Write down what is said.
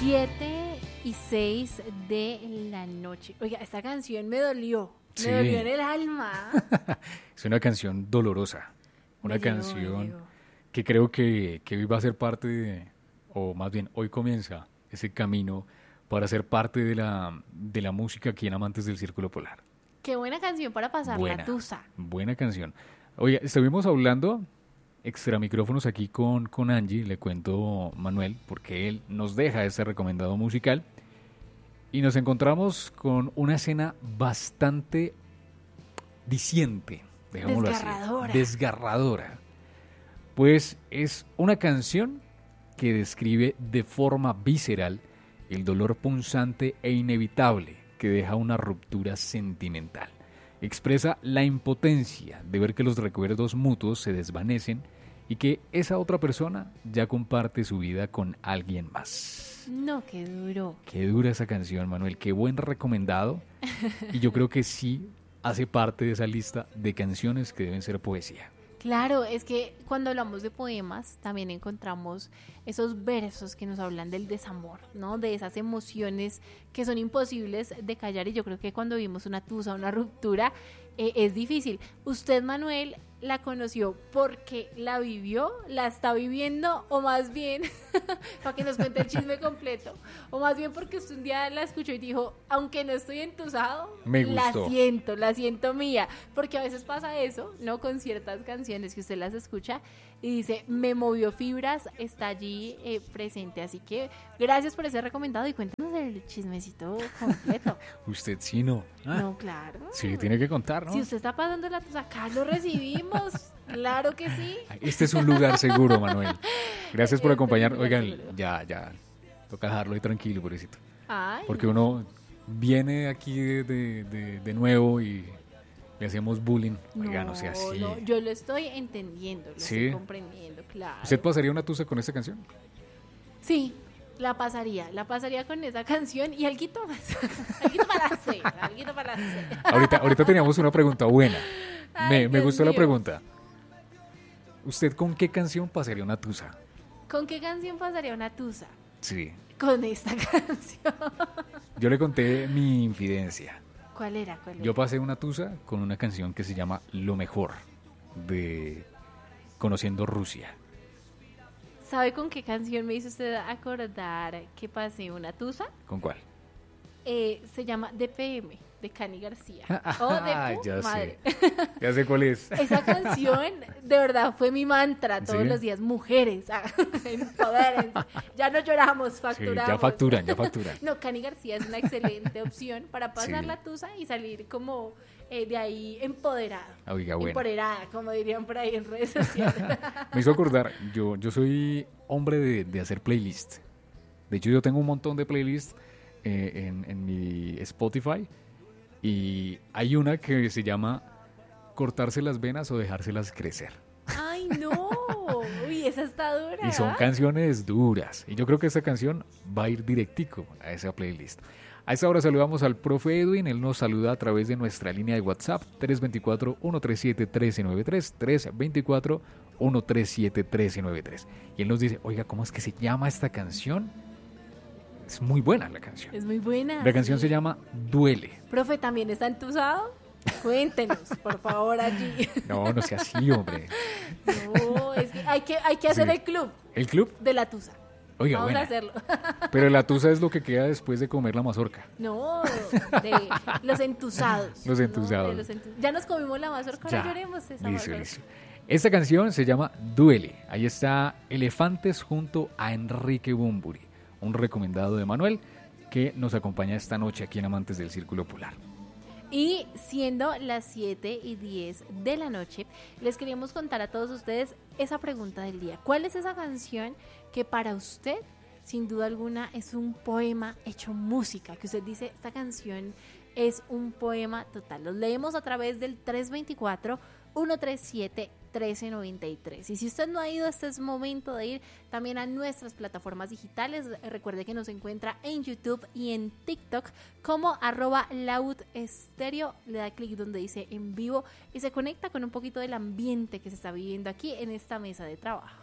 7:06 de la noche. Oiga, esta canción me dolió. Sí. Me dolió en el alma. Es una canción dolorosa. Una canción que creo que hoy va a ser parte de, o más bien hoy comienza ese camino para ser parte de la música aquí en Amantes del Círculo Polar. Qué buena canción para pasar la tusa. Buena canción. Oye, estuvimos hablando extra micrófonos aquí con Angie, le cuento Manuel, porque él nos deja ese recomendado musical y nos encontramos con una escena bastante diciente, dejámoslo desgarradora. así, desgarradora. Pues es una canción que describe de forma visceral el dolor punzante e inevitable que deja una ruptura sentimental. Expresa la impotencia de ver que los recuerdos mutuos se desvanecen y que esa otra persona ya comparte su vida con alguien más. No, qué duro. Qué dura esa canción, Manuel. Qué buen recomendado. Y yo creo que sí hace parte de esa lista de canciones que deben ser poesía. Claro, es que cuando hablamos de poemas también encontramos esos versos que nos hablan del desamor, ¿no? De esas emociones que son imposibles de callar, y yo creo que cuando vimos una tusa, una ruptura, es difícil. Usted, Manuel, la conoció porque la vivió, la está viviendo, o más bien, para que nos cuente el chisme completo, o más bien porque usted un día la escuchó y dijo, aunque no estoy entusado, Me gustó. la siento mía, porque a veces pasa eso, ¿no? Con ciertas canciones que usted las escucha y dice, me movió fibras, está allí presente, así que gracias por ese recomendado y cuéntanos el chismecito completo. Usted sí no. No, claro. Sí, tiene que contar, ¿no? Si usted está pasando la tusa, acá lo recibimos, claro que sí. Este es un lugar seguro, Manuel. Gracias por acompañar. Oigan, seguro. ya, toca dejarlo ahí tranquilo, pobrecito. Ay, Porque uno viene aquí de nuevo y le hacemos bullying. Oiga, no sea así. no, yo lo estoy entendiendo, lo ¿Sí? estoy comprendiendo, claro. ¿Usted pasaría una tusa con esta canción? Sí, la pasaría con esa canción y alguito más. alguito para hacer. Ahorita teníamos una pregunta buena. Ay, Me Dios gustó la mío. pregunta. ¿Usted con qué canción pasaría una tusa? ¿Con qué canción pasaría una tusa? Sí. Con esta canción. Yo le conté mi infidencia. ¿Cuál era? Yo pasé una tusa con una canción que se llama Lo Mejor, de Conociendo Rusia. ¿Sabe con qué canción me hizo usted acordar que pasé una tusa? ¿Con cuál? Se llama DPM, de Cani García. Ya madre. sé. Ya sé cuál es. Esa canción, de verdad, fue mi mantra todos ¿Sí? los días. Mujeres, empodérense. Ya no lloramos, Sí, facturamos. ya facturan. No, Cani García es una excelente opción para pasar Sí. la tusa y salir como de ahí empoderada. Oiga, bueno. Empoderada, como dirían por ahí en redes sociales. Me hizo acordar, yo soy hombre de hacer playlist. De hecho, yo tengo un montón de playlists en mi Spotify y hay una que se llama Cortarse las venas o dejárselas crecer. ¡Ay, no! Uy, esa está dura. Y son canciones duras. Y yo creo que esta canción va a ir directico a esa playlist. A esta hora saludamos al profe Edwin. Él nos saluda a través de nuestra línea de WhatsApp 324-137-1393, 324-137-1393. Y él nos dice, oiga, ¿cómo es que se llama esta canción? Es muy buena la canción. Es muy buena. La canción sí. se llama Duele. Profe, ¿también está entusado? Cuéntenos, por favor, allí. No sea así, hombre. No, es que hay que hacer Sí. el club ¿El club? de la tusa. Oiga, Vamos buena. a hacerlo. Pero la tusa es lo que queda después de comer la mazorca. No, de los entusados. Los entusados. ¿no? Ya nos comimos la mazorca, ahora Ya. lloremos esa Listo, mazorca. listo. Esta canción se llama Duele. Ahí está Elefantes junto a Enrique Bunbury, un recomendado de Manuel que nos acompaña esta noche aquí en Amantes del Círculo Polar. Y siendo las 7:10 de la noche, les queríamos contar a todos ustedes esa pregunta del día. ¿Cuál es esa canción que para usted, sin duda alguna, es un poema hecho música? Que usted dice, esta canción es un poema total. Los leemos a través del 324-137-1393. Y si usted no ha ido, este es momento de ir también a nuestras plataformas digitales. Recuerde que nos encuentra en YouTube y en TikTok como @laudestereo. Le da clic donde dice en vivo y se conecta con un poquito del ambiente que se está viviendo aquí en esta mesa de trabajo.